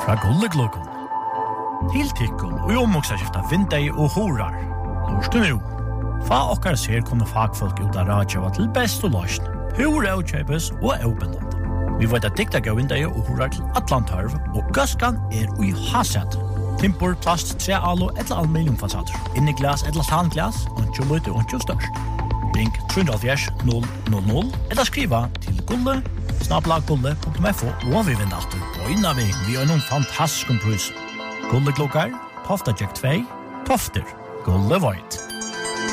fra Gulleglokon. Til tikkun og omoksaskifta vindei og horar. Lorst du nu. Fa okkar ser kunne fagfolk ut av radjava til best og løsn. Hur avkjøpes og avbindende. Vi vet at dikta gav vindei og horar til Atlantarv, og gaskan ui haset. Timpor, plast, trealo eller aluminium fasader. Inni glas eller sandglas, og lite og størst. Ring 370 000 eller skriva til gulle@gulle.fo og vi vinner alltid på innan vi har noen fantastisk pris. Gulleklokkar, Tofta Jack 2, Tofter, Gulle Void.